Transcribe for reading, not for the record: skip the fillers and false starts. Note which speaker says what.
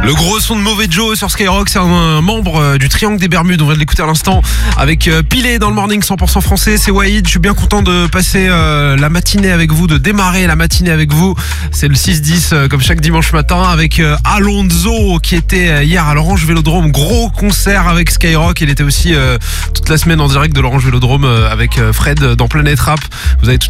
Speaker 1: Le gros son de Mauvais Joe sur Skyrock, c'est un membre du Triangle des Bermudes. On vient de l'écouter à l'instant avec Pilé dans le morning 100% français. C'est Wahid, je suis bien content de passer la matinée avec vous, de démarrer la matinée avec vous. C'est le 6-10 comme chaque dimanche matin avec Alonso qui était hier à l'Orange Vélodrome. Gros concert avec Skyrock. Il était aussi toute la semaine en direct de l'Orange Vélodrome avec Fred dans Planète Rap. Vous avez